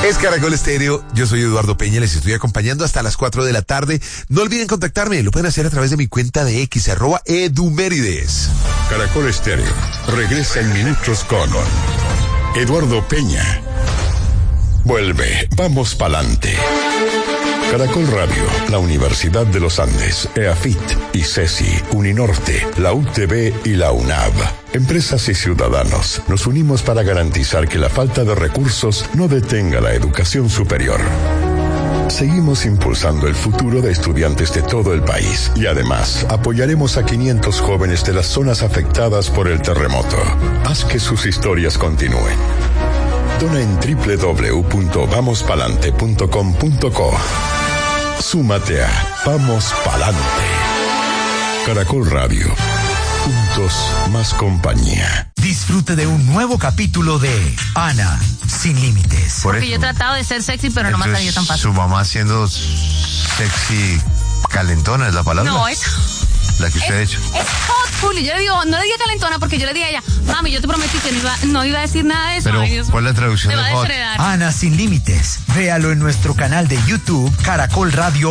Es Caracol Estéreo, yo soy Eduardo Peña, les estoy acompañando hasta las 4 de la tarde. No olviden contactarme, lo pueden hacer a través de mi cuenta de X, @edumérides. Caracol Estéreo regresa en minutos con Eduardo Peña. Vuelve, vamos pa'lante. Caracol Radio, la Universidad de los Andes, EAFIT, ICESI, Uninorte, la UTB y la UNAV. Empresas y ciudadanos, nos unimos para garantizar que la falta de recursos no detenga la educación superior. Seguimos impulsando el futuro de estudiantes de todo el país y además apoyaremos a 500 jóvenes de las zonas afectadas por el terremoto. Haz que sus historias continúen. Dona en www.vamospalante.com.co. Súmate a Vamos Palante. Caracol Radio. Juntos, más compañía. Disfrute de un nuevo capítulo de Ana Sin Límites. Porque yo he tratado de ser sexy, pero no me ha salido tan fácil. Su mamá siendo sexy calentona es la palabra. No, eso. La que usted ha hecho. Es hotful. Y yo le digo, no le diga calentona porque yo le dije a ella, mami, yo te prometí que no iba a decir nada de eso. Pero, ay, Dios, ¿cuál es la traducción me de va a hot? desheredar. Ana Sin Límites. Véalo en nuestro canal de YouTube, Caracol Radio